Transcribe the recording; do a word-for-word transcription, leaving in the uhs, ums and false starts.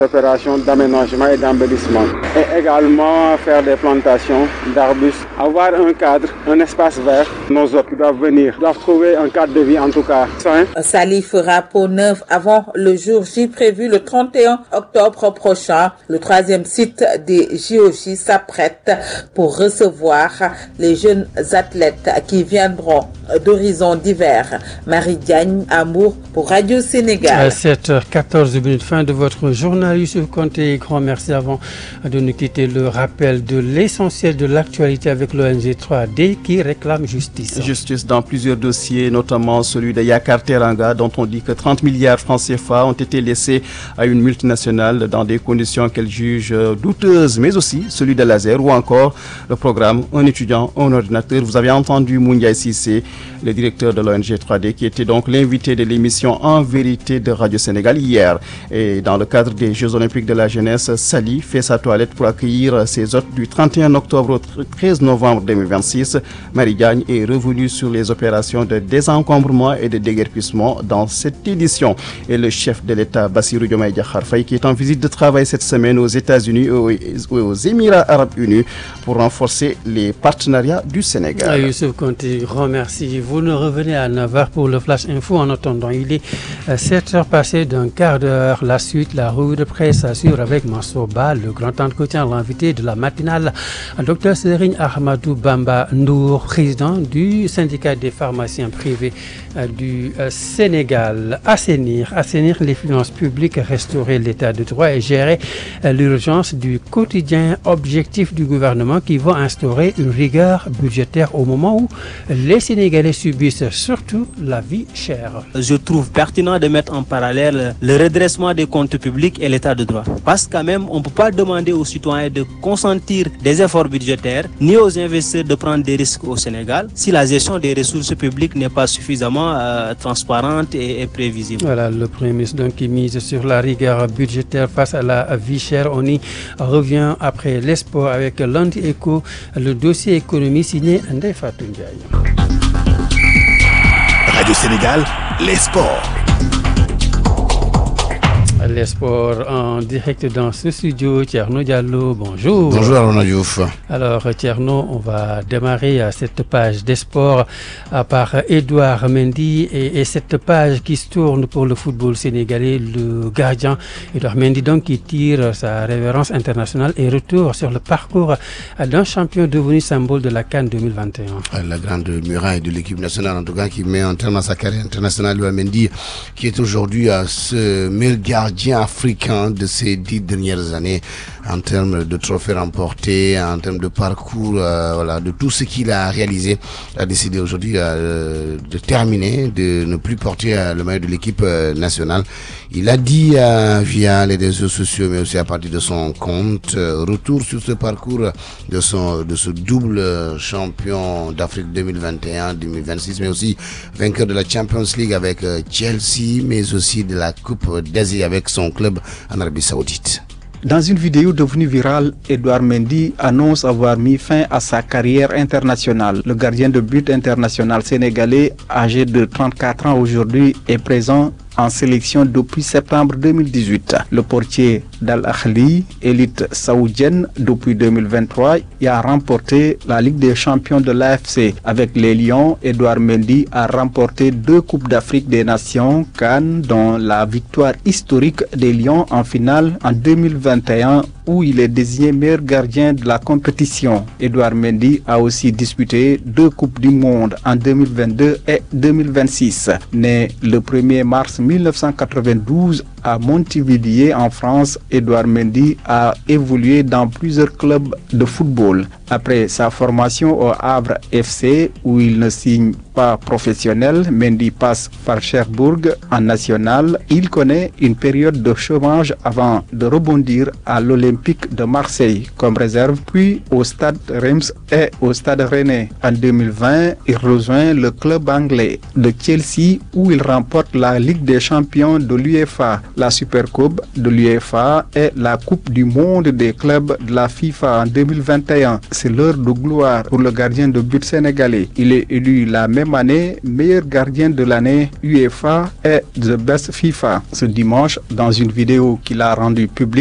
Opération d'aménagement et d'embellissement et également faire des plantations d'arbustes, avoir un cadre, un espace vert. Nos hôtes qui doivent venir doivent trouver un cadre de vie en tout cas sain. Saly fera peau neuve avant le jour J prévu le trente et un octobre prochain. Le troisième site des J O J s'apprête pour recevoir les jeunes athlètes qui viendront d'horizons divers. Marie Diagne, Amour pour Radio Sénégal. À sept heures quatorze minutes, fin de votre journal. Youssouf Konté, grand merci avant de nous quitter. Le rappel de l'essentiel de l'actualité avec l'O N G trois D qui réclame justice. Justice dans plusieurs dossiers, notamment celui de Yakar Teranga, dont on dit que trente milliards francs C F A ont été laissés à une multinationale dans des conditions qu'elle juge douteuses, mais aussi celui de Laser ou encore le programme Un étudiant, un ordinateur. Vous avez entendu Moundiaï Sissé, le directeur de l'O N G trois D, qui était donc l'invité de l'émission En Vérité de Radio Sénégal hier. Et dans le cadre des Jeux Olympiques de la jeunesse, Saly fait sa toilette pour accueillir ses hôtes du trente et un octobre au treize novembre deux mille vingt-six. Marie Diagne est revenue sur les opérations de désencombrement et de déguerpissement dans cette édition. Et le chef de l'État, Bassirou Diomaye Diakhar Faye, qui est en visite de travail cette semaine aux États-Unis et aux Émirats Arabes Unis pour renforcer les partenariats du Sénégal. Ah, Youssouf Konté, grand merci. Vous nous revenez à neuf heures pour le Flash Info. En attendant, il est sept heures passées d'un quart d'heure. La suite, la revue de presse assure avec Mansour Ba, le grand entretien, l'invité de la matinale, Dr Serigne Ahmadou Bamba Ndour, président du syndicat des pharmaciens privés du Sénégal. Assainir, assainir les finances publiques, restaurer l'état de droit et gérer l'urgence du quotidien. Objectif du gouvernement qui va instaurer une rigueur budgétaire au moment où les Sénégalais subissent surtout la vie chère. Je trouve pertinent de mettre en parallèle le redressement des comptes publics et l'état de droit. Parce que quand même, on ne peut pas demander aux citoyens de consentir des efforts budgétaires, ni aux investisseurs de prendre des risques au Sénégal, si la gestion des ressources publiques n'est pas suffisamment euh, transparente et, et prévisible. Voilà, le Premier ministre donc qui mise sur la rigueur budgétaire face à la vie chère. On y revient après l'espoir avec Lundi Echo, le dossier économie signé Ndeye Fatou Ndiaye. Radio Sénégal, les sports. Les sports en direct dans ce studio. Thierno Diallo, bonjour. Bonjour Arnaud Diouf. Alors Thierno, on va démarrer à cette page des sports par Edouard Mendy et, et cette page qui se tourne pour le football sénégalais. Le gardien Edouard Mendy donc qui tire sa révérence internationale et retour sur le parcours d'un champion devenu symbole de la CAN deux mille vingt et un. La grande muraille de l'équipe nationale en tout cas qui met en terme à sa carrière internationale. Edouard Mendy qui est aujourd'hui à ce meilleur gardien africain de ces dix dernières années en termes de trophées remportés, en termes de parcours, euh, voilà, de tout ce qu'il a réalisé, a décidé aujourd'hui euh, de terminer, de ne plus porter euh, le maillot de l'équipe euh, nationale. Il a dit euh, via les réseaux sociaux, mais aussi à partir de son compte, euh, retour sur ce parcours de son de ce double champion d'Afrique deux mille vingt et un deux mille vingt-six, mais aussi vainqueur de la Champions League avec euh, Chelsea, mais aussi de la Coupe d'Asie avec son club en Arabie Saoudite. Dans une vidéo devenue virale, Edouard Mendy annonce avoir mis fin à sa carrière internationale. Le gardien de but international sénégalais, âgé de trente-quatre ans aujourd'hui, est présent en sélection depuis septembre deux mille dix-huit. Le portier d'Al Ahly, élite saoudienne depuis deux mille vingt-trois, y a remporté la Ligue des champions de l'A F C. Avec les Lions, Edouard Mendy a remporté deux Coupes d'Afrique des Nations CAN, dont la victoire historique des Lions en finale en deux mille vingt et un, où il est désigné meilleur gardien de la compétition. Edouard Mendy a aussi disputé deux Coupes du Monde en deux mille vingt-deux et deux mille vingt-six. Né le premier mars mille neuf cent quatre-vingt-douze à Montevideo en France, Edouard Mendy a évolué dans plusieurs clubs de football. Après sa formation au Havre F C, où il ne signe pas professionnel, Mendy passe par Cherbourg en national. Il connaît une période de chômage avant de rebondir à l'Olympique de Marseille comme réserve, puis au Stade Reims et au Stade Rennais. En deux mille vingt, il rejoint le club anglais de Chelsea où il remporte la Ligue des champions de l'UEFA. la Supercoupe de l'U E F A et la Coupe du monde des clubs de la FIFA en deux mille vingt et un. C'est l'heure de gloire pour le gardien de but sénégalais. Il est élu la même année meilleur gardien de l'année UEFA et The Best FIFA. Ce dimanche, dans une vidéo qu'il a rendue publique,